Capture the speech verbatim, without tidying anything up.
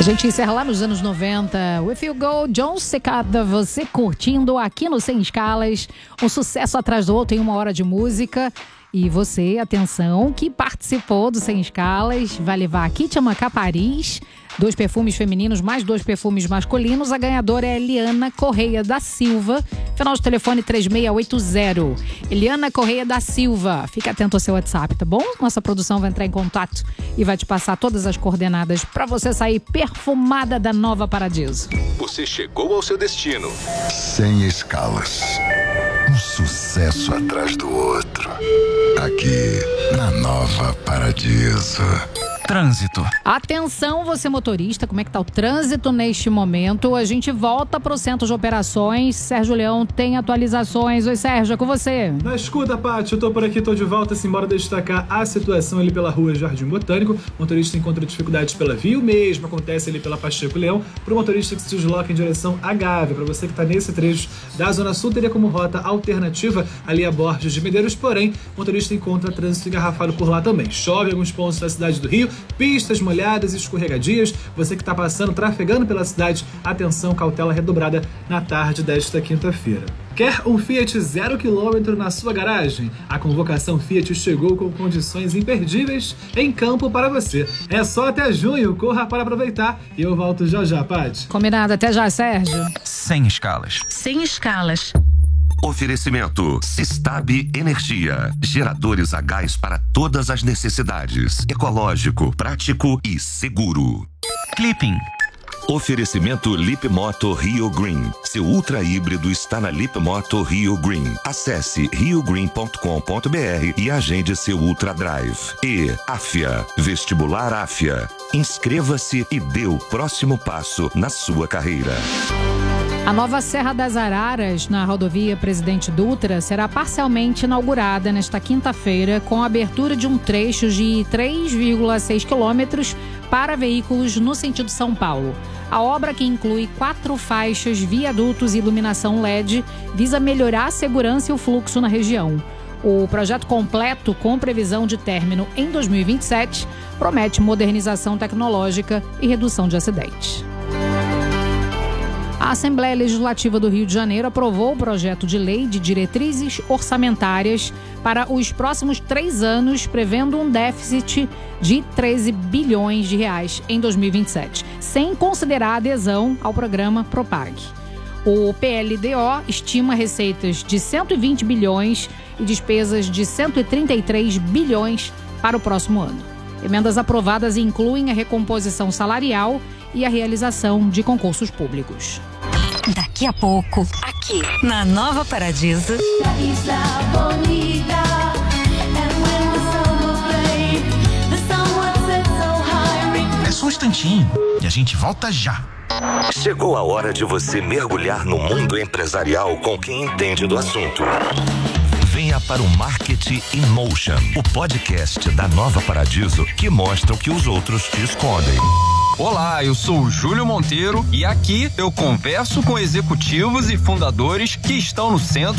gente encerra lá nos anos noventa. If You Go, John Cicada, você curtindo aqui no Sem Escalas. Um sucesso atrás do outro em uma hora de música. E você, atenção, que participou do Sem Escalas, vai levar Kit Amacá Paris, dois perfumes femininos mais dois perfumes masculinos. A ganhadora é Eliana Correia da Silva, final de telefone três seis oito zero. Eliana Correia da Silva, fica atento ao seu WhatsApp, tá bom? Nossa produção vai entrar em contato e vai te passar todas as coordenadas para você sair perfumada da Nova Paradiso. Você chegou ao seu destino. Sem Escalas. Um sucesso atrás do outro. Aqui na Nova Paradiso. Trânsito. Atenção, você motorista, como é que tá o trânsito neste momento? A gente volta pro centro de operações. Sérgio Leão tem atualizações. Oi, Sérgio, é com você. Na escuta, Paty, eu tô por aqui, tô de volta, sim, bora destacar a situação ali pela rua Jardim Botânico. O motorista encontra dificuldades pela via, o mesmo acontece ali pela Pacheco Leão, pro motorista que se desloca em direção a Gávea. Pra você que tá nesse trecho da Zona Sul, teria como rota alternativa ali a Borges de Medeiros, porém, o motorista encontra trânsito engarrafado por lá também. Chove em alguns pontos da cidade do Rio, pistas molhadas e escorregadias. Você que está passando, trafegando pela cidade, atenção, cautela redobrada na tarde desta quinta-feira. Quer um Fiat zero quilômetro na sua garagem? A convocação Fiat chegou com condições imperdíveis em campo para você. É só até junho, corra para aproveitar e eu volto já já, Paty. Combinado, até já, Sérgio. Sem Escalas. Sem Escalas. Oferecimento Sistab Energia. Geradores a gás para todas as necessidades. Ecológico, prático e seguro. Clipping. Oferecimento Lip Moto Rio Green. Seu ultra híbrido está na Lip Moto Rio Green. Acesse rio green ponto com ponto b r e agende seu Ultra Drive. E Afia. Vestibular Afia. Inscreva-se e dê o próximo passo na sua carreira. A nova Serra das Araras, na rodovia Presidente Dutra, será parcialmente inaugurada nesta quinta-feira com a abertura de um trecho de três vírgula seis quilômetros para veículos no sentido São Paulo. A obra, que inclui quatro faixas, viadutos e iluminação L E D, visa melhorar a segurança e o fluxo na região. O projeto completo, com previsão de término em dois mil e vinte e sete, promete modernização tecnológica e redução de acidentes. A Assembleia Legislativa do Rio de Janeiro aprovou o projeto de lei de diretrizes orçamentárias para os próximos três anos, prevendo um déficit de treze bilhões de reais em dois mil e vinte e sete, sem considerar a adesão ao programa Propag. O P L D O estima receitas de cento e vinte bilhões e despesas de cento e trinta e três bilhões para o próximo ano. Emendas aprovadas incluem a recomposição salarial e a realização de concursos públicos. Daqui a pouco, aqui na Nova Paradiso. É só um instantinho e a gente volta já. Chegou a hora de você mergulhar no mundo empresarial com quem entende do assunto. Venha para o Marketing in Motion, o podcast da Nova Paradiso que mostra o que os outros te escondem. Olá, eu sou o Júlio Monteiro e aqui eu converso com executivos e fundadores que estão no centro